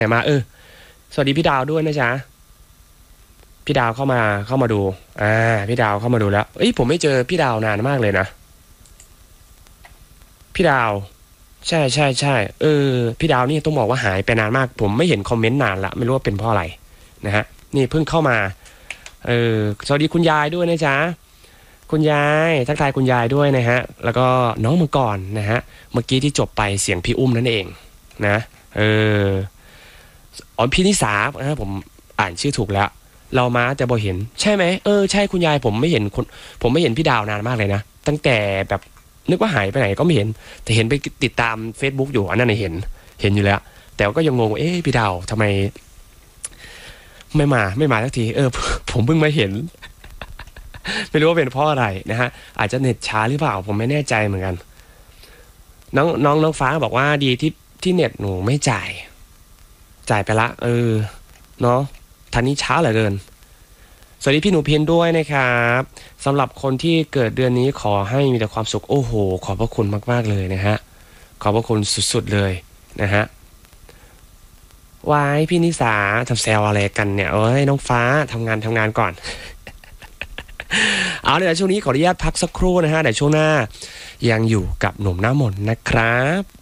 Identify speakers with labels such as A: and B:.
A: มาสวัสดีพี่ดาวด้วยนะจ๊ะพี่ดาวเข้ามาดูพี่ดาวเข้ามาดูแล้วผมไม่เจอพี่ดาวนานมากเลยนะพี่ดาวใช่ใช่ใช่พี่ดาวนี่ต้องบอกว่าหายไปนานมากผมไม่เห็นคอมเมนต์นานละไม่รู้ว่าเป็นเพราะอะไรนะฮะนี่เพิ่งเข้ามาสวัสดีคุณยายด้วยนะจ๊ะคุณยายทักทายคุณยายด้วยนะฮะแล้วก็น้องมังกรนะฮะเมื่อกี้ที่จบไปเสียงพี่อุ้มนั่นเองนะเออพี่นิสานะผมอ่านชื่อถูกแล้วเรามาแต่บ่เห็นใช่ไหมใช่คุณยายผมไม่เห็นพี่ดาวนานมากเลยนะตั้งแต่แบบนึกว่าหายไปไหนก็ไม่เห็นแต่เห็นไปติดตาม Facebook อยู่อันนั้นเห็นอยู่แล้วแต่ก็ยังงงว่าพี่ดาวทำไมไม่มาสักทีผมเพิ่งมาเห็นไม่รู้ว่าเป็นเพราะอะไรนะฮะอาจจะเน็ตช้าหรือเปล่าผมไม่แน่ใจเหมือนกันน้องฟ้าบอกว่าดีที่เน็ตหนูไม่จ่ายไปละเนาะทันนี้ช้าเหลือเกินสวัสดีพี่หนูเพียนด้วยนะครับสำหรับคนที่เกิดเดือนนี้ขอให้มีแต่ความสุขโอ้โหขอบพระคุณมากๆเลยนะฮะขอบพระคุณสุดๆเลยนะฮะวายพี่นิสาทำแซวอะไรกันเนี่ยน้องฟ้าทำงานก่อนเอาเดี๋ยวช่วงนี้ขออนุญาตพักสักครู่นะฮะเดี๋ยวช่วงหน้ายังอยู่กับหนุ่มหน้ามนต์นะครับ